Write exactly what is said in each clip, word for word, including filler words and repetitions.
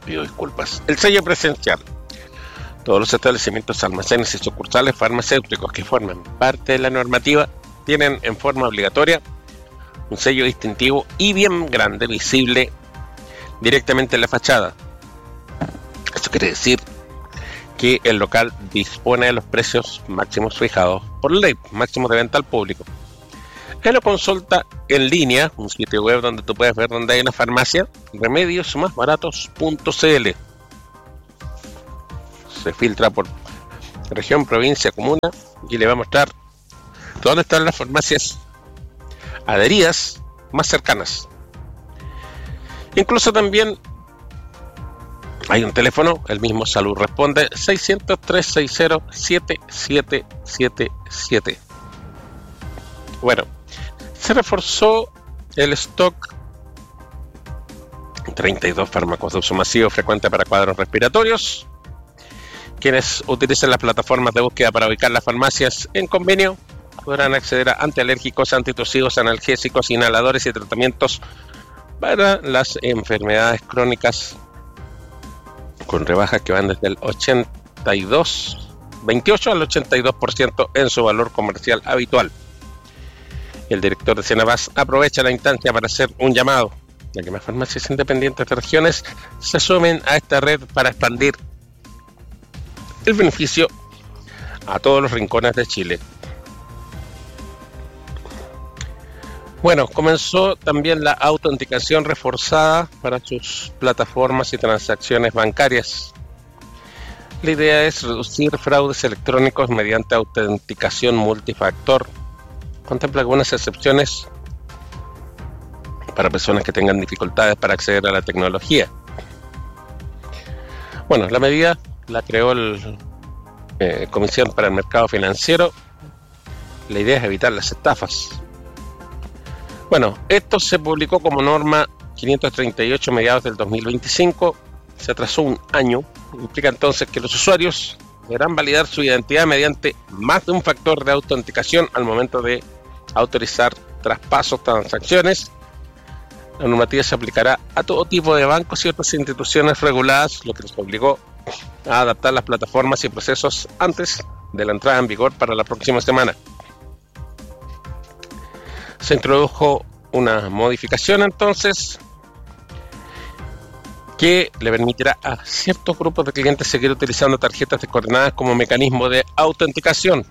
pido disculpas. El sello presencial. Todos los establecimientos, almacenes y sucursales farmacéuticos que forman parte de la normativa tienen en forma obligatoria un sello distintivo y bien grande, visible directamente en la fachada. Esto quiere decir que el local dispone de los precios máximos fijados por ley, máximos de venta al público. Él lo consulta en línea, un sitio web donde tú puedes ver dónde hay una farmacia, remedios más baratos punto c l. Se filtra por región, provincia, comuna y le va a mostrar dónde están las farmacias adheridas más cercanas. Incluso también hay un teléfono, el mismo Salud Responde, seiscientos, trescientos sesenta, siete siete siete siete. Bueno, se reforzó el stock. treinta y dos fármacos de uso masivo frecuente para cuadros respiratorios. Quienes utilicen las plataformas de búsqueda para ubicar las farmacias en convenio podrán acceder a antialérgicos, antitusivos, analgésicos, inhaladores y tratamientos para las enfermedades crónicas con rebajas que van desde el ochenta y dos, veintiocho al ochenta y dos por ciento en su valor comercial habitual. El director de Cenabas aprovecha la instancia para hacer un llamado a que más farmacias independientes de regiones se sumen a esta red para expandir el beneficio a todos los rincones de Chile. Bueno, comenzó también la autenticación reforzada para sus plataformas y transacciones bancarias. La idea es reducir fraudes electrónicos mediante autenticación multifactor. Contempla algunas excepciones para personas que tengan dificultades para acceder a la tecnología. Bueno, la medida la creó el eh, Comisión para el Mercado Financiero. La idea es evitar las estafas. Bueno, esto se publicó como norma quinientos treinta y ocho a mediados del dos mil veinticinco. Se atrasó un año. Implica entonces que los usuarios deberán validar su identidad mediante más de un factor de autenticación al momento de autorizar traspasos, transacciones. La normativa se aplicará a todo tipo de bancos y otras instituciones reguladas, lo que les obligó a adaptar las plataformas y procesos antes de la entrada en vigor para la próxima semana. Se introdujo una modificación entonces que le permitirá a ciertos grupos de clientes seguir utilizando tarjetas descoordenadas como mecanismo de autenticación.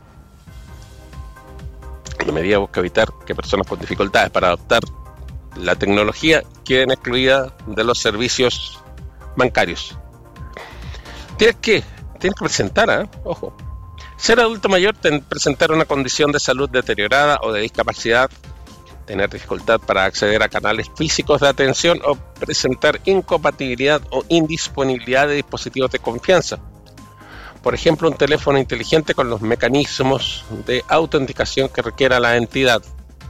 La medida busca evitar que personas con dificultades para adoptar la tecnología queden excluidas de los servicios bancarios. Tienes que, tienes que presentar, ¿eh? Ojo, ser adulto mayor, ten, presentar una condición de salud deteriorada o de discapacidad, tener dificultad para acceder a canales físicos de atención o presentar incompatibilidad o indisponibilidad de dispositivos de confianza. Por ejemplo, un teléfono inteligente con los mecanismos de autenticación que requiera la entidad.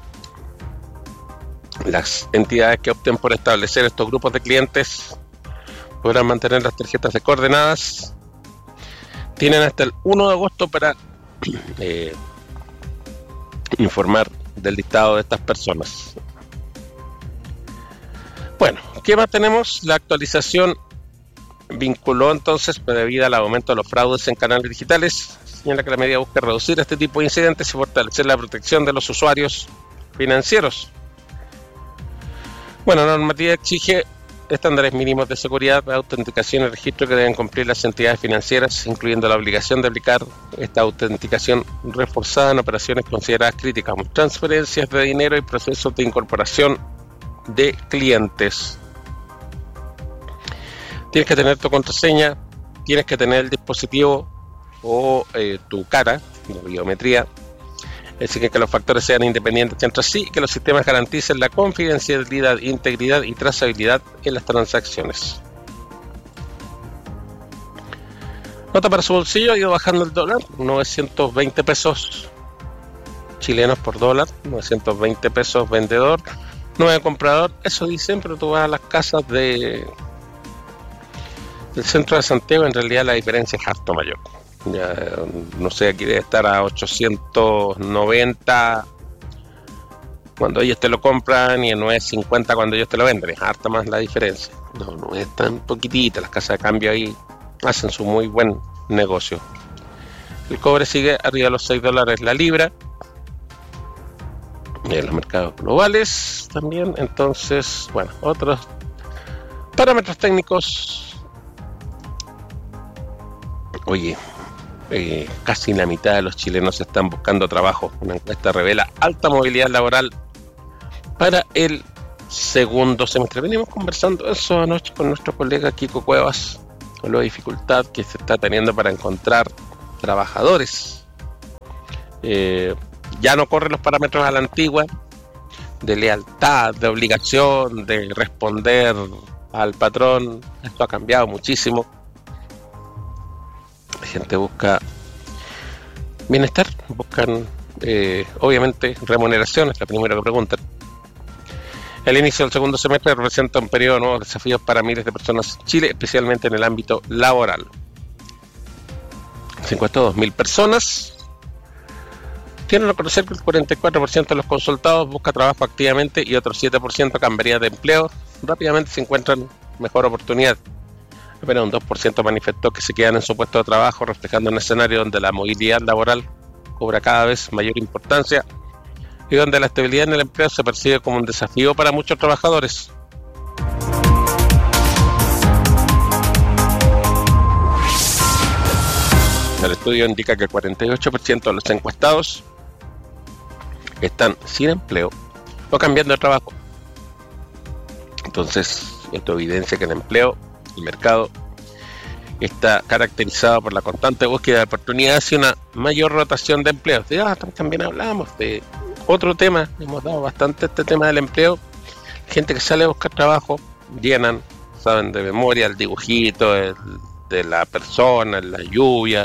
Las entidades que opten por establecer estos grupos de clientes podrán mantener las tarjetas de coordenadas. Tienen hasta el primero de agosto para eh, informar del listado de estas personas. Bueno, ¿qué más tenemos? La actualización vinculó entonces, debido al aumento de los fraudes en canales digitales, señala que la medida busca reducir este tipo de incidentes y fortalecer la protección de los usuarios financieros. Bueno, la normativa exige estándares mínimos de seguridad, autenticación y registro que deben cumplir las entidades financieras, incluyendo la obligación de aplicar esta autenticación reforzada en operaciones consideradas críticas, como transferencias de dinero y procesos de incorporación de clientes. Tienes que tener tu contraseña, tienes que tener el dispositivo o eh, tu cara, la biometría. Exige que los factores sean independientes entre sí y que los sistemas garanticen la confidencialidad, integridad y trazabilidad en las transacciones. Nota para su bolsillo: ha ido bajando el dólar, novecientos veinte pesos chilenos por dólar, novecientos veinte pesos vendedor, nueve comprador. Eso dicen, pero tú vas a las casas de del centro de Santiago, en realidad la diferencia es harto mayor. Ya, no sé, aquí debe estar a ochocientos noventa cuando ellos te lo compran y en nueve cincuenta cuando ellos te lo venden. Es harta más la diferencia. No, no es tan poquitita. Las casas de cambio ahí hacen su muy buen negocio. El cobre sigue arriba de los seis dólares la libra. Y en los mercados globales también. Entonces, bueno, otros parámetros técnicos. Oye, eh, casi la mitad de los chilenos están buscando trabajo. Una encuesta revela alta movilidad laboral para el segundo semestre. Venimos conversando eso anoche con nuestro colega Kiko Cuevas, con la dificultad que se está teniendo para encontrar trabajadores. Eh, ya no corren los parámetros a la antigua de lealtad, de obligación, de responder al patrón. Esto ha cambiado muchísimo. La gente busca bienestar, buscan eh, obviamente remuneración, es la primera que preguntan. El inicio del segundo semestre representa un periodo de nuevos desafíos para miles de personas en Chile, especialmente en el ámbito laboral. Se encuestó a dos mil personas. Tienen a conocer que el cuarenta y cuatro por ciento de los consultados busca trabajo activamente y otro siete por ciento cambiaría de empleo. Rápidamente se encuentran mejor oportunidad. Apenas un dos por ciento manifestó que se quedan en su puesto de trabajo, reflejando un escenario donde la movilidad laboral cobra cada vez mayor importancia y donde la estabilidad en el empleo se percibe como un desafío para muchos trabajadores. El estudio indica que el cuarenta y ocho por ciento de los encuestados están sin empleo o cambiando de trabajo. Entonces, esto evidencia que el empleo, el mercado, está caracterizado por la constante búsqueda de oportunidades y una mayor rotación de empleos. Ya, también hablamos de otro tema, hemos dado bastante este tema del empleo. Gente que sale a buscar trabajo, llenan, saben de memoria el dibujito el, de la persona, la lluvia,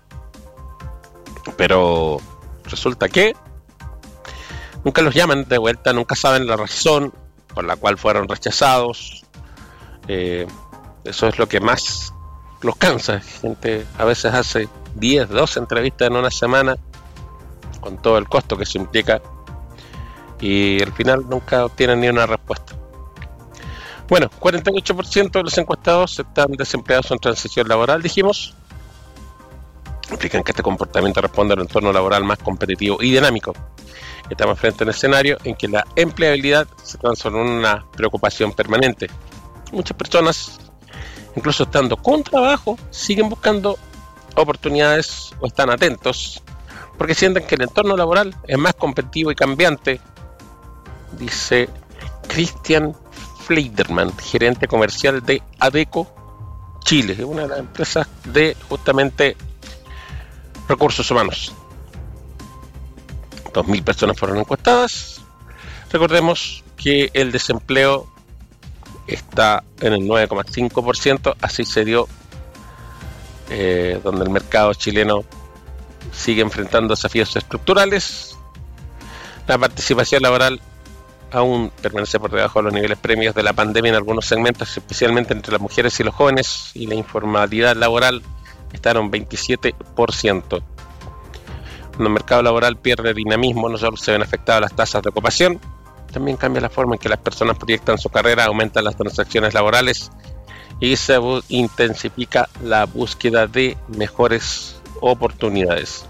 pero resulta que nunca los llaman de vuelta, nunca saben la razón por la cual fueron rechazados. Eh, eso es lo que más los cansa. Gente a veces hace diez, doce entrevistas en una semana con todo el costo que eso implica y al final nunca obtienen ni una respuesta. Bueno, cuarenta y ocho por ciento de los encuestados están desempleados en transición laboral, dijimos. Implican que este comportamiento responde a un entorno laboral más competitivo y dinámico. Estamos frente a un escenario en que la empleabilidad se transforma en una preocupación permanente. Muchas personas, incluso estando con trabajo, siguen buscando oportunidades o están atentos porque sienten que el entorno laboral es más competitivo y cambiante, dice Christian Fleiderman, gerente comercial de Adecco Chile, una de las empresas de justamente recursos humanos. dos mil personas fueron encuestadas. Recordemos que el desempleo está en el nueve coma cinco por ciento, así se dio, eh, donde el mercado chileno sigue enfrentando desafíos estructurales. La participación laboral aún permanece por debajo de los niveles previos de la pandemia en algunos segmentos, especialmente entre las mujeres y los jóvenes, y la informalidad laboral está en un veintisiete por ciento. Cuando el mercado laboral pierde dinamismo, no solo se ven afectadas las tasas de ocupación, también cambia la forma en que las personas proyectan su carrera, aumentan las transacciones laborales y se bu- intensifica la búsqueda de mejores oportunidades.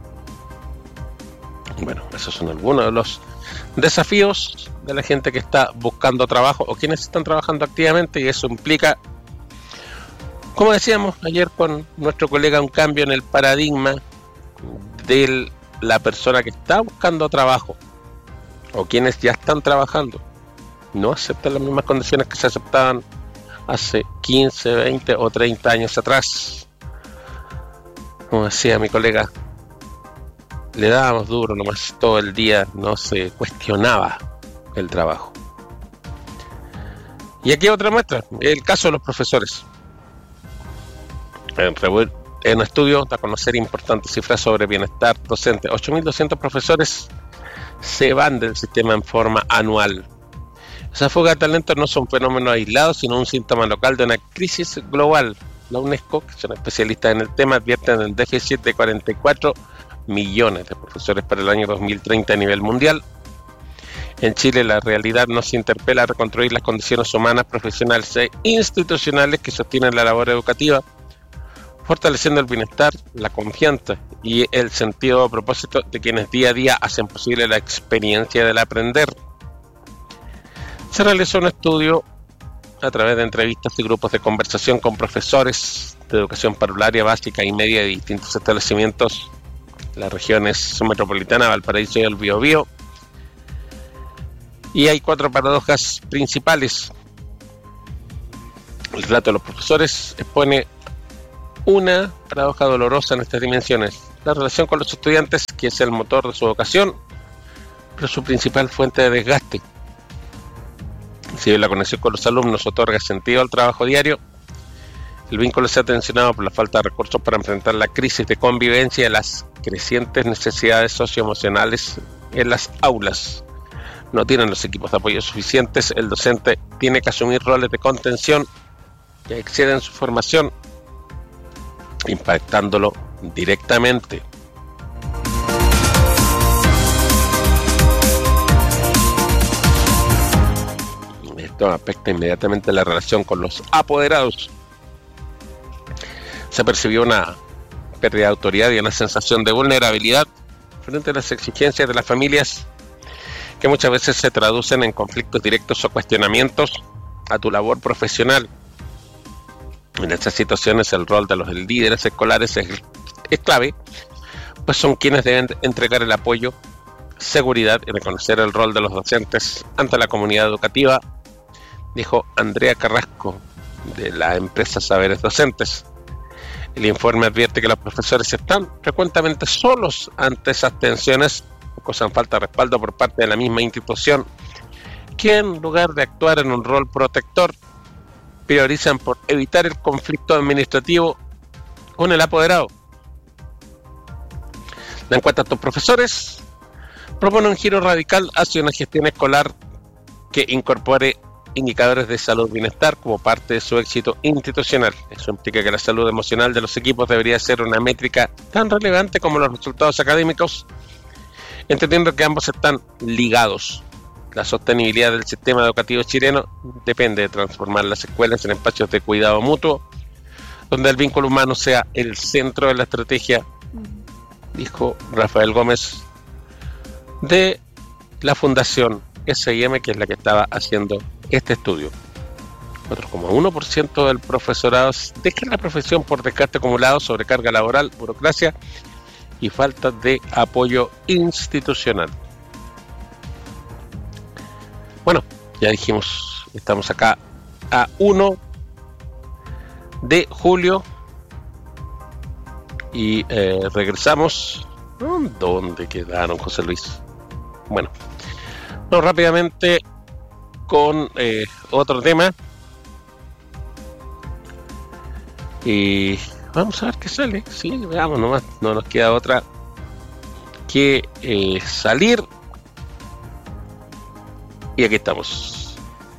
Bueno, esos son algunos de los desafíos de la gente que está buscando trabajo o quienes están trabajando activamente, y eso implica, como decíamos ayer con nuestro colega, un cambio en el paradigma de la persona que está buscando trabajo o quienes ya están trabajando. No aceptan las mismas condiciones que se aceptaban hace quince, veinte o treinta años atrás. Como decía mi colega, le dábamos duro nomás todo el día, no se cuestionaba el trabajo. Y aquí otra muestra, el caso de los profesores. En, en un estudio da a conocer importantes cifras sobre bienestar docente. ocho mil doscientos profesores se van del sistema en forma anual. Esa fuga de talentos no son fenómenos aislados, sino un síntoma local de una crisis global. La UNESCO, que son especialistas en el tema, advierten el déficit de cuarenta y cuatro millones de profesores para el año dos mil treinta a nivel mundial. En Chile la realidad nos interpela a reconstruir las condiciones humanas, profesionales e institucionales que sostienen la labor educativa, fortaleciendo el bienestar, la confianza y el sentido a propósito de quienes día a día hacen posible la experiencia del aprender. Se realizó un estudio a través de entrevistas y grupos de conversación con profesores de educación parvularia básica y media de distintos establecimientos en las regiones metropolitanas, Valparaíso y el Biobío. Y hay cuatro paradojas principales. El relato de los profesores expone una paradoja dolorosa en estas dimensiones: la relación con los estudiantes, que es el motor de su educación, pero su principal fuente de desgaste. Si bien la conexión con los alumnos otorga sentido al trabajo diario, el vínculo se ha tensionado por la falta de recursos para enfrentar la crisis de convivencia y las crecientes necesidades socioemocionales en las aulas. No tienen los equipos de apoyo suficientes, el docente tiene que asumir roles de contención que exceden su formación, impactándolo directamente. Esto afecta inmediatamente la relación con los apoderados. Se percibió una pérdida de autoridad y una sensación de vulnerabilidad frente a las exigencias de las familias, que muchas veces se traducen en conflictos directos o cuestionamientos a tu labor profesional. En estas situaciones el rol de los líderes escolares es, es clave, pues son quienes deben entregar el apoyo, seguridad y reconocer el rol de los docentes ante la comunidad educativa, dijo Andrea Carrasco, de la empresa Saberes Docentes. El informe advierte que los profesores están frecuentemente solos ante esas tensiones, cosa falta de respaldo por parte de la misma institución, que en lugar de actuar en un rol protector, priorizan por evitar el conflicto administrativo con el apoderado. En cuanto a estos profesores, propone un giro radical hacia una gestión escolar que incorpore indicadores de salud y bienestar como parte de su éxito institucional. Eso implica que la salud emocional de los equipos debería ser una métrica tan relevante como los resultados académicos, entendiendo que ambos están ligados. La sostenibilidad del sistema educativo chileno depende de transformar las escuelas en espacios de cuidado mutuo, donde el vínculo humano sea el centro de la estrategia, dijo Rafael Gómez, de la Fundación S I M, que es la que estaba haciendo este estudio. cuatro coma uno por ciento del profesorado deja la profesión por desgaste acumulado, sobrecarga laboral, burocracia y falta de apoyo institucional. Bueno, ya dijimos, estamos acá a uno de julio y eh, regresamos. ¿Dónde quedaron, José Luis? Bueno, no, rápidamente con eh, otro tema y vamos a ver qué sale. Sí, veamos nomás, no nos queda otra que eh, salir. Y aquí estamos.